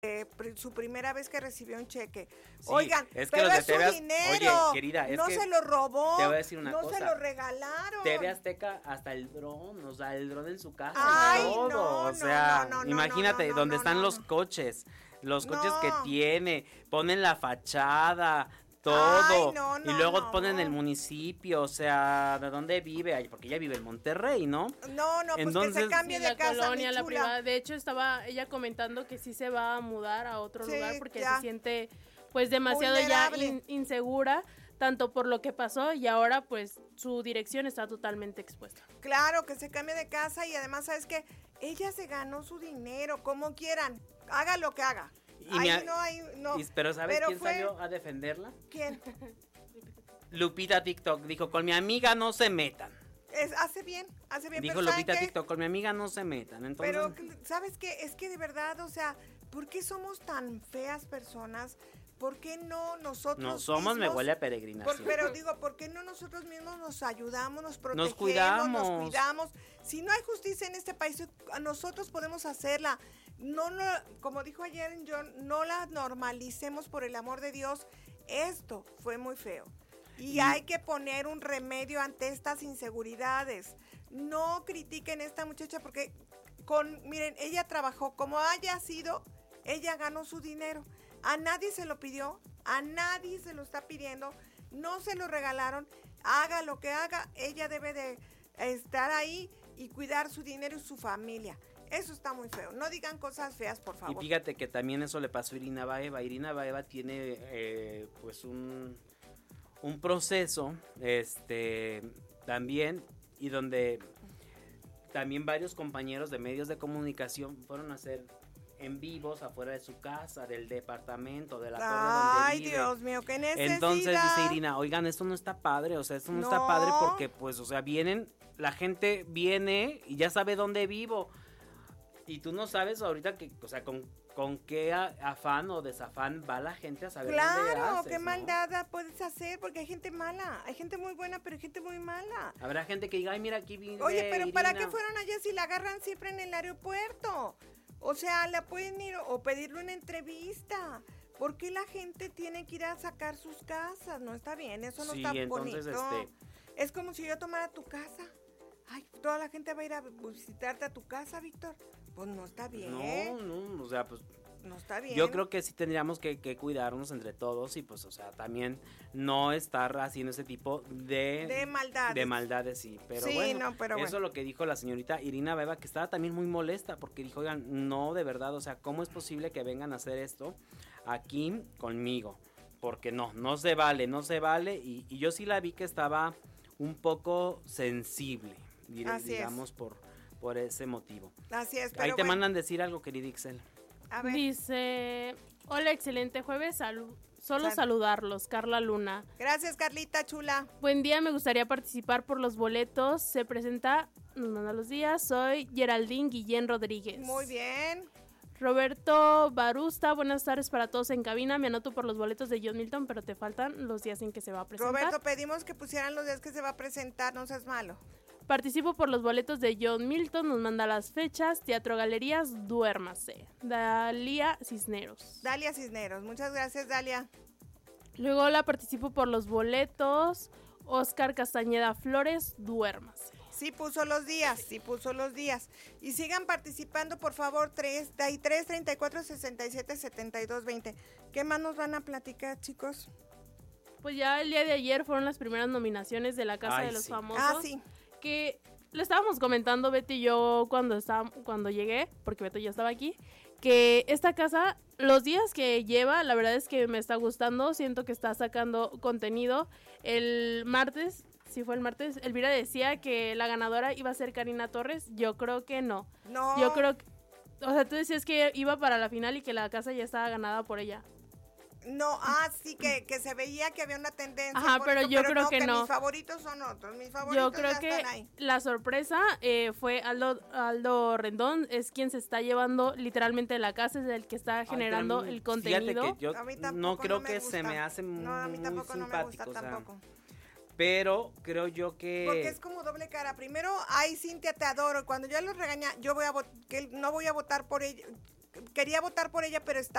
su primera vez que recibió un cheque. Sí, Oigan, es que pero los de es su TV dinero. Oye, querida, es no que se lo robó. te voy a decir una no cosa. se lo regalaron. TV Azteca, hasta el dron, o sea, el dron en su casa. Ay, y todo. no, o sea, no, imagínate no, donde no, están no, los no. coches No. que tiene, ponen la fachada, todo, Ay, no, y luego no. ponen el municipio, o sea, de dónde vive, ay, porque ella vive en Monterrey, ¿no? No, pues Entonces, que se cambie Sí, de la casa, colonia, mi la chula. privada. De hecho, estaba ella comentando que sí se va a mudar a otro Sí, lugar porque ya. se siente pues demasiado Vulnerable. ya insegura, tanto por lo que pasó y ahora pues su dirección está totalmente expuesta. Claro, que se cambie de casa y además, ¿sabes qué? Ella se ganó su dinero, como quieran, haga lo que haga. No. Pero ¿sabes quién fue- salió a defenderla? ¿Quién? Lupita TikTok dijo, con mi amiga no se metan. Hace bien. Dijo pero ¿saben Lupita qué? TikTok, con mi amiga no se metan. Entonces, Pero, ¿sabes qué? Es que de verdad, o sea, ¿por qué somos tan feas personas? ¿Por qué no nosotros no somos, me mismos- huele a peregrinación. Pero digo, ¿por qué no nosotros mismos nos ayudamos, nos protegemos, cuidamos. nos cuidamos? Si no hay justicia en este país, nosotros podemos hacerla. Como dijo ayer John, no la normalicemos, por el amor de Dios. Esto fue muy feo. Y hay que poner un remedio ante estas inseguridades. No critiquen a esta muchacha porque miren, ella trabajó como haya sido, ella ganó su dinero. A nadie se lo pidió, a nadie se lo está pidiendo, no se lo regalaron. Haga lo que haga, ella debe de estar ahí y cuidar su dinero y su familia. Eso está muy feo. No digan cosas feas, por favor. Y fíjate que también eso le pasó a Irina Baeva. Irina Baeva tiene pues un proceso también, y donde también varios compañeros de medios de comunicación fueron a hacer en vivos afuera de su casa, del departamento, de la torre donde vive. Ay, Dios mío, qué necesidad. Entonces dice Irina, oigan, esto no está padre, o sea, esto no está padre porque pues, o sea, la gente viene y ya sabe dónde vivo. Y tú no sabes ahorita que, o sea, con qué afán o desafán va la gente a saber dónde Claro, haces, qué ¿no? maldad puedes hacer, porque hay gente mala, hay gente muy buena, pero hay gente muy mala. Habrá gente que diga, ay, mira, aquí vive Oye, pero Irina. ¿para qué fueron allá si la agarran siempre en el aeropuerto? O sea, la pueden ir o pedirle una entrevista. ¿Por qué la gente tiene que ir a sacar sus casas? No está bien, eso no está entonces, bonito. Es como si yo tomara tu casa. Ay, toda la gente va a ir a visitarte a tu casa, Víctor. Pues no está bien. No, o sea, pues no está bien. Yo creo que sí tendríamos que cuidarnos entre todos y pues, o sea, también no estar haciendo ese tipo de maldades. De maldades, sí. Pero sí, bueno, no, pero eso bueno. es lo que dijo la señorita Irina Baeva, que estaba también muy molesta porque dijo, oigan, no, de verdad, o sea, ¿cómo es posible que vengan a hacer esto aquí conmigo? Porque no se vale, y yo sí la vi que estaba un poco sensible, digamos, por ese motivo. Así es, pero ahí te mandan decir algo, querida Ixel. A ver. Dice, hola, excelente jueves, saludarlos, Carla Luna. Gracias, Carlita, chula. Buen día, me gustaría participar por los boletos. Se presenta, nos manda los días, soy Geraldine Guillén Rodríguez. Muy bien. Roberto Barusta, buenas tardes para todos en cabina. Me anoto por los boletos de John Milton, pero te faltan los días en que se va a presentar. Roberto, pedimos que pusieran los días que se va a presentar, no seas malo. Participo por los boletos de John Milton, nos manda las fechas, Teatro Galerías, duérmase. Dalia Cisneros. Dalia Cisneros, muchas gracias, Dalia. Luego la participo por los boletos, Oscar Castañeda Flores, duérmase. Sí puso los días. Y sigan participando, por favor, 33 34 67 72 20. ¿Qué más nos van a platicar, chicos? Pues ya el día de ayer fueron las primeras nominaciones de la Casa de los Famosos. Ah, sí. Que lo estábamos comentando Betty y yo cuando llegué, porque Beto ya estaba aquí, que esta casa, los días que lleva, la verdad es que me está gustando, siento que está sacando contenido. El martes, si fue el martes, Elvira decía que la ganadora iba a ser Karina Torres, yo creo que no. No. Yo creo que, o sea, tú decías que iba para la final y que la casa ya estaba ganada por ella. No, sí, que se veía que había una tendencia. Ajá, pero yo creo que no. Mis favoritos son otros, mis favoritos yo creo ya que están ahí. La sorpresa fue Aldo Rendón, es quien se está llevando literalmente la casa, es el que está generando el contenido. Fíjate que yo no creo que se me hace muy simpático. No, a mí tampoco no me gusta tampoco. Pero creo yo que... Porque es como doble cara. Primero, ay, Cintia, te adoro. Cuando yo los regaña, yo voy a no voy a votar por ella. quería votar por ella, pero